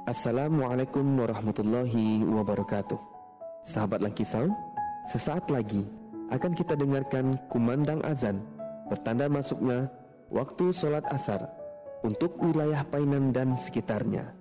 Assalamualaikum warahmatullahi wabarakatuh. Sahabat Lucky Sound, sesaat lagi akan kita dengarkan kumandang azan bertanda masuknya waktu sholat asar untuk wilayah Painan dan sekitarnya.